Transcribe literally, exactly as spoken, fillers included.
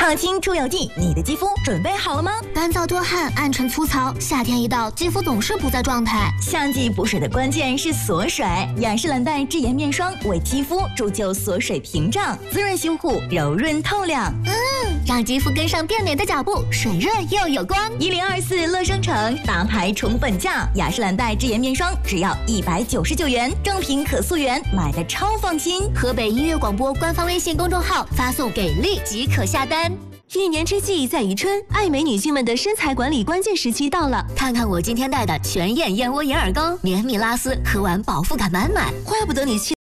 抗菌出油剂，你的肌肤准备好了吗？ 干燥多汗、暗沉粗糙，夏天一到，肌肤总是不在状态。 夏季补水的关键是锁水，雅诗兰黛智颜面霜为肌肤铸就锁水屏障，滋润修护，柔润透亮。 嗯，让肌肤跟上变美的脚步，水润又有光。 一零二四乐生城大牌宠本价，雅诗兰黛智颜面霜只要一百九十九元，正品可溯源，买的超放心。 河北音乐广播官方微信公众号发送给力即可下单。 一年之计在于春，爱美女性们的身材管理关键时期到了。 看看我今天带的全燕燕窝眼耳膏，绵密拉丝，喝完饱腹感满满。 怪不得你去